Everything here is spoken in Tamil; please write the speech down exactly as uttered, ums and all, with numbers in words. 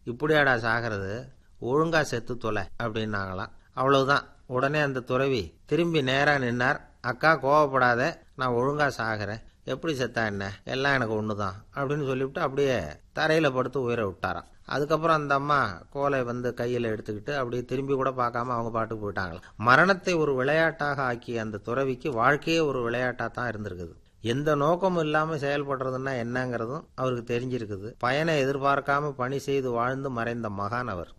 இப்படியாடா சாகிறது, ஒழுங்கா செத்து தொலை அப்படின்னாங்களாம். அவ்வளவுதான். உடனே அந்த துறவி திரும்பி நேரா நின்னார். அக்கா கோவப்படாத, நான் ஒழுங்கா சாகிறேன், எப்படி செத்தா என்ன, எல்லாம் எனக்கு ஒண்ணுதான் அப்படின்னு சொல்லிவிட்டு அப்படியே தரையில படுத்து உயிரை விட்டாராம். அதுக்கப்புறம் அந்த அம்மா கோலை வந்து கையில எடுத்துக்கிட்டு அப்படியே திரும்பி கூட பார்க்காம அவங்க பாட்டுக்கு போயிட்டாங்களாம். மரணத்தை ஒரு விளையாட்டாக ஆக்கிய அந்த துறவிக்கு வாழ்க்கையே ஒரு விளையாட்டா தான் இருந்திருக்குது. எந்த நோக்கமும் இல்லாம செயல்படுறதுன்னா என்னங்கிறதும் அவருக்கு தெரிஞ்சிருக்குது. பயனை எதிர்பார்க்காம பணி செய்து வாழ்ந்து மறைந்த மகான் அவர்.